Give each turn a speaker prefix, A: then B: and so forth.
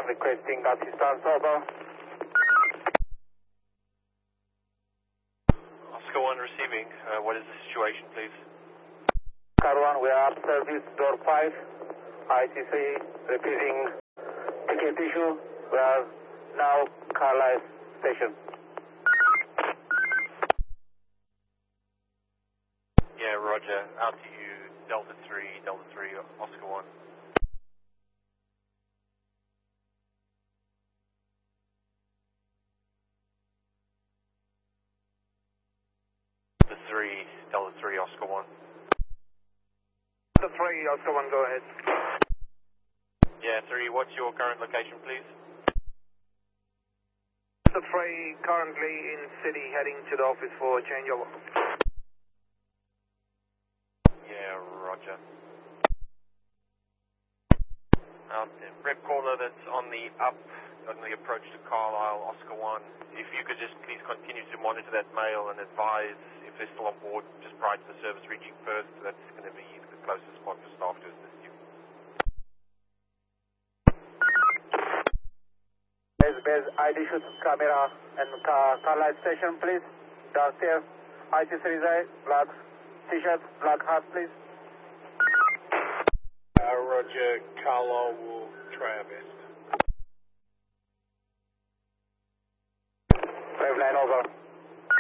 A: 1 requesting assistance, over.
B: Oscar 1 receiving. What is the situation, please?
A: Car 1, we are up service, door 5. IC3 repeating ticket issue. We are now Carlisle station.
B: Yeah, roger. Out to you, Delta 3, Oscar 1. Delta 3, Oscar 1.
A: Delta 3, Oscar 1, go ahead.
B: Yeah, 3, what's your current location, please?
A: Delta 3, currently in city, heading to the office for changeover.
B: Yeah, roger. Rep caller that's on the approach to Carlisle, Oscar 1. If you could just please continue to monitor that mail and advise if they're still on board just prior to the service reaching first. That's going to be the closest spot for staff to assist you.
A: Base ID shoot camera and Carlisle station, please. Downstairs. IT3 black t-shirt, black hat, please.
C: Roger, Carlisle will try our best.
A: Wave line over.